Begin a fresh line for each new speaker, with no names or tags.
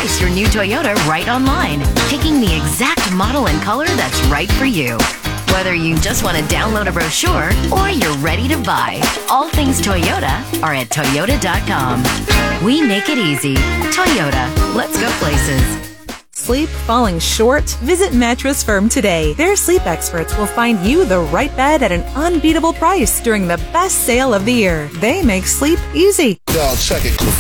price your new Toyota right online, picking the exact model and color that's right for you. Whether you just want to download a brochure or you're ready to buy, all things Toyota are at Toyota.com. We make it easy. Toyota, let's go places.
Sleep falling short? Visit Mattress Firm today. Their sleep experts will find you the right bed at an unbeatable price during the best sale of the year. They make sleep easy.
Y'all check it.